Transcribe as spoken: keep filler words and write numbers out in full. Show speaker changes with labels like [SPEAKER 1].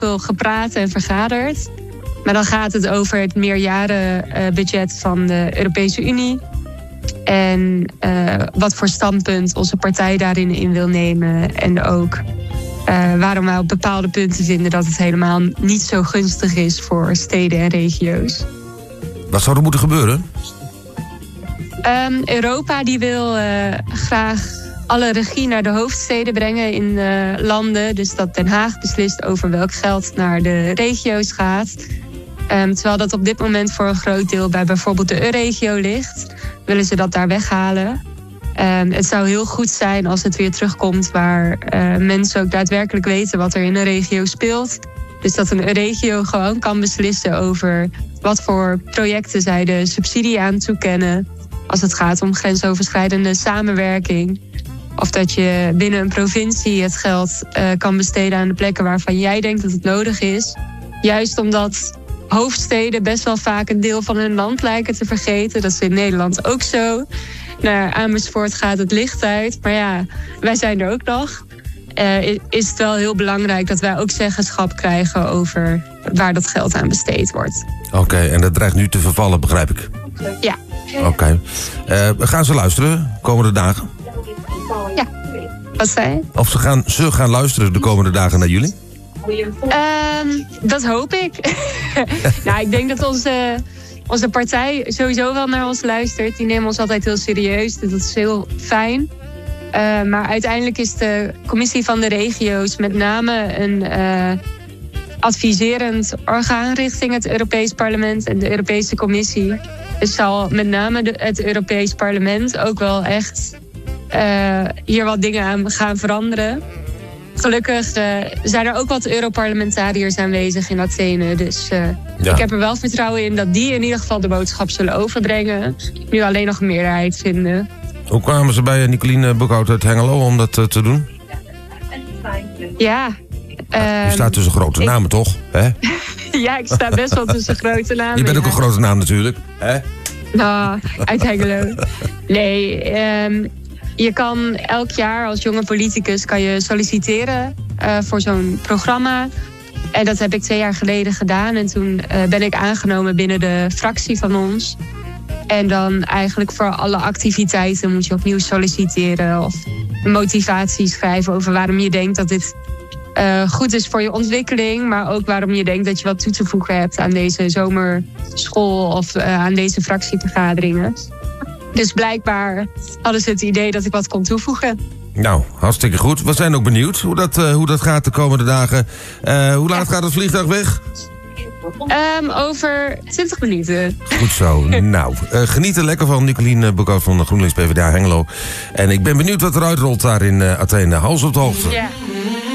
[SPEAKER 1] veel gepraat en vergaderd. Maar dan gaat het over het meerjarenbudget van de Europese Unie. En uh, wat voor standpunt onze partij daarin in wil nemen. En ook uh, waarom wij op bepaalde punten vinden dat het helemaal niet zo gunstig is voor steden en regio's.
[SPEAKER 2] Wat zou er moeten gebeuren?
[SPEAKER 1] Um, Europa die wil uh, graag alle regie naar de hoofdsteden brengen in uh, landen. Dus dat Den Haag beslist over welk geld naar de regio's gaat. Um, terwijl dat op dit moment voor een groot deel bij bijvoorbeeld de Euregio ligt. Willen ze dat daar weghalen. Um, het zou heel goed zijn als het weer terugkomt waar uh, mensen ook daadwerkelijk weten wat er in een regio speelt. Dus dat een regio gewoon kan beslissen over wat voor projecten zij de subsidie aan toekennen. Als het gaat om grensoverschrijdende samenwerking. Of dat je binnen een provincie het geld uh, kan besteden aan de plekken waarvan jij denkt dat het nodig is. Juist omdat hoofdsteden best wel vaak een deel van hun land lijken te vergeten. Dat is in Nederland ook zo. Naar Amersfoort gaat het licht uit. Maar ja, wij zijn er ook nog. Uh, is het wel heel belangrijk dat wij ook zeggenschap krijgen over waar dat geld aan besteed wordt.
[SPEAKER 2] Oké, okay, en dat dreigt nu te vervallen, begrijp ik.
[SPEAKER 1] Ja.
[SPEAKER 2] Oké. Okay. Uh, gaan ze luisteren de komende dagen?
[SPEAKER 1] Ja. Wat zei je?
[SPEAKER 2] Of ze gaan, ze gaan luisteren de komende dagen naar jullie?
[SPEAKER 1] Um, dat hoop ik. Nou, ik denk dat onze, onze partij sowieso wel naar ons luistert. Die nemen ons altijd heel serieus, dus dat is heel fijn. Uh, maar uiteindelijk is de commissie van de regio's met name een uh, adviserend orgaan richting het Europees Parlement en de Europese Commissie. Dus zal met name de, het Europees Parlement ook wel echt uh, hier wat dingen aan gaan veranderen. Gelukkig uh, zijn er ook wat Europarlementariërs aanwezig in Athene. Dus uh, ja. Ik heb er wel vertrouwen in dat die in ieder geval de boodschap zullen overbrengen. Nu alleen nog een meerderheid vinden.
[SPEAKER 2] Hoe kwamen ze bij Nicoline Boekhout uit Hengelo om dat uh, te doen?
[SPEAKER 1] Ja.
[SPEAKER 2] Uh, je staat tussen grote ik... namen, toch? Hè?
[SPEAKER 1] Ja, ik sta best wel tussen grote namen.
[SPEAKER 2] Je bent ook
[SPEAKER 1] ja.
[SPEAKER 2] een grote naam natuurlijk. Hè?
[SPEAKER 1] Nou, uit Hengelo. Nee, um, je kan elk jaar als jonge politicus kan je solliciteren uh, voor zo'n programma. En dat heb ik twee jaar geleden gedaan. En toen uh, ben ik aangenomen binnen de fractie van ons. En dan eigenlijk voor alle activiteiten moet je opnieuw solliciteren. Of een motivatie schrijven over waarom je denkt dat dit uh, goed is voor je ontwikkeling. Maar ook waarom je denkt dat je wat toe te voegen hebt aan deze zomerschool of uh, aan deze fractievergaderingen. Dus blijkbaar hadden ze het idee dat ik wat kon toevoegen.
[SPEAKER 2] Nou, hartstikke goed. We zijn ook benieuwd hoe dat, uh, hoe dat gaat de komende dagen. Uh, hoe laat ja. gaat het vliegtuig weg?
[SPEAKER 1] Um, over twintig minuten.
[SPEAKER 2] Goed zo. Nou, uh, geniet er lekker van, Nicoline Boekhout van GroenLinks P v d A Hengelo. En ik ben benieuwd wat eruit rolt daar in uh, Athene. Hals op de hoogte.
[SPEAKER 1] Ja.